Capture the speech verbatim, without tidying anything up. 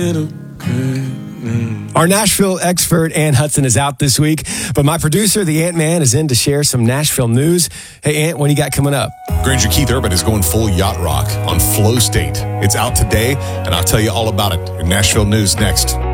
Our Nashville expert, Ant Hudson, is out this week, but my producer, the Ant Man, is in to share some Nashville news. Hey, Ant, what do you got coming up? Granger Keith Urban is going full yacht rock on Flow State. It's out today, and I'll tell you all about it in Nashville News next.